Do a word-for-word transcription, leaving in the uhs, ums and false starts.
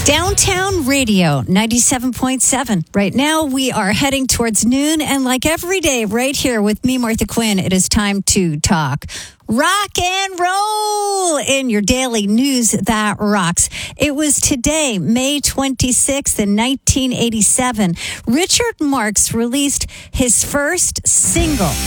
Downtown Radio, ninety-seven point seven. Right now, we are heading towards noon, and like every day, right here with me, Martha Quinn, it is time to talk rock and roll in your daily news that rocks. It was today, May twenty-sixth, in nineteen eighty-seven, Richard Marx released his first single.